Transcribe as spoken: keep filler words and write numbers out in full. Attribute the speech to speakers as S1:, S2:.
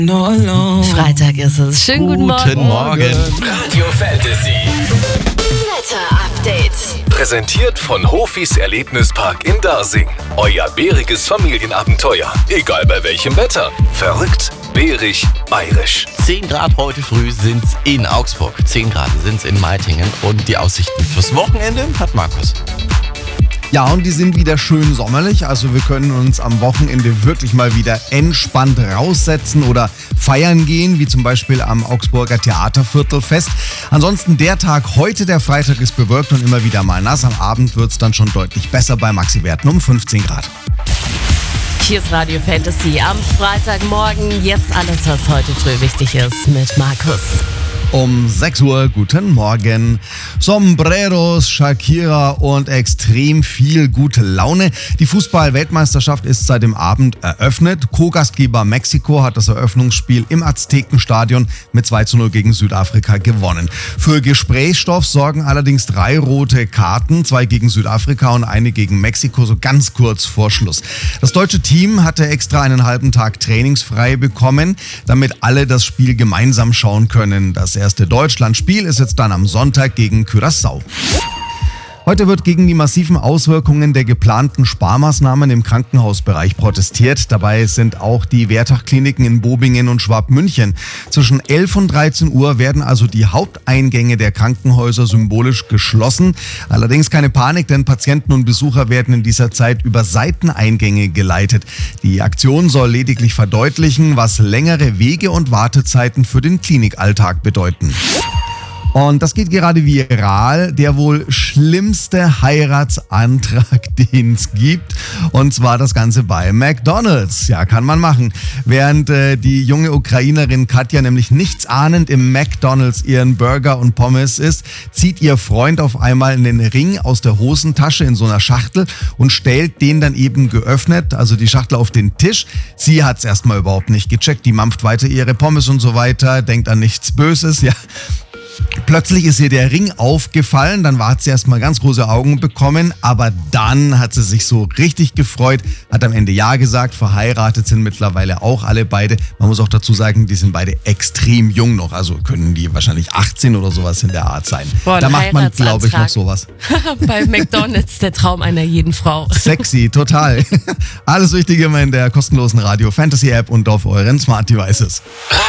S1: Freitag ist es. Schönen guten Morgen.
S2: Guten Morgen.
S3: Radio Fantasy.
S1: Wetter-Update.
S3: Präsentiert von Hofis Erlebnispark in Dasing. Euer bäriges Familienabenteuer. Egal bei welchem Wetter. Verrückt, bärig, bayerisch.
S2: zehn Grad heute früh sind's in Augsburg, zehn Grad sind's in Meitingen und die Aussichten fürs Wochenende hat Markus.
S4: Ja, und die sind wieder schön sommerlich, also wir können uns am Wochenende wirklich mal wieder entspannt raussetzen oder feiern gehen, wie zum Beispiel am Augsburger Theaterviertelfest. Ansonsten der Tag heute, der Freitag, ist bewölkt und immer wieder mal nass. Am Abend wird's dann schon deutlich besser bei Maxi-Werten um fünfzehn Grad.
S1: Hier ist Radio Fantasy am Freitagmorgen. Jetzt alles, was heute früh wichtig ist mit Markus.
S4: Um sechs Uhr, guten Morgen. Sombreros, Shakira und extrem viel gute Laune. Die Fußball-Weltmeisterschaft ist seit dem Abend eröffnet. Co-Gastgeber Mexiko hat das Eröffnungsspiel im Aztekenstadion mit zwei zu null gegen Südafrika gewonnen. Für Gesprächsstoff sorgen allerdings drei rote Karten, zwei gegen Südafrika und eine gegen Mexiko, so ganz kurz vor Schluss. Das deutsche Team hatte extra einen halben Tag trainingsfrei bekommen, damit alle das Spiel gemeinsam schauen können. Das erste Deutschlandspiel ist jetzt dann am Sonntag gegen Curaçao. Heute wird gegen die massiven Auswirkungen der geplanten Sparmaßnahmen im Krankenhausbereich protestiert. Dabei sind auch die Wertach-Kliniken in Bobingen und Schwabmünchen. Zwischen elf und dreizehn Uhr werden also die Haupteingänge der Krankenhäuser symbolisch geschlossen. Allerdings keine Panik, denn Patienten und Besucher werden in dieser Zeit über Seiteneingänge geleitet. Die Aktion soll lediglich verdeutlichen, was längere Wege und Wartezeiten für den Klinikalltag bedeuten. Und das geht gerade viral, der wohl schlimmste Heiratsantrag, den es gibt. Und zwar das Ganze bei McDonald's. Ja, kann man machen. Während äh, die junge Ukrainerin Katja nämlich nichts ahnend im McDonald's ihren Burger und Pommes isst, zieht ihr Freund auf einmal einen Ring aus der Hosentasche in so einer Schachtel und stellt den dann eben geöffnet, also die Schachtel auf den Tisch. Sie hat es erstmal überhaupt nicht gecheckt. Die mampft weiter ihre Pommes und so weiter, denkt an nichts Böses, ja. Plötzlich ist ihr der Ring aufgefallen, dann hat sie erstmal ganz große Augen bekommen, aber dann hat sie sich so richtig gefreut, hat am Ende Ja gesagt, verheiratet sind mittlerweile auch alle beide. Man muss auch dazu sagen, die sind beide extrem jung noch, also können die wahrscheinlich achtzehn oder sowas in der Art sein.
S1: Boah,
S4: da macht man, glaube ich, noch sowas.
S1: Bei McDonald's, der Traum einer jeden Frau.
S4: Sexy, total. Alles Wichtige immer in der kostenlosen Radio Fantasy App und auf euren Smart Devices.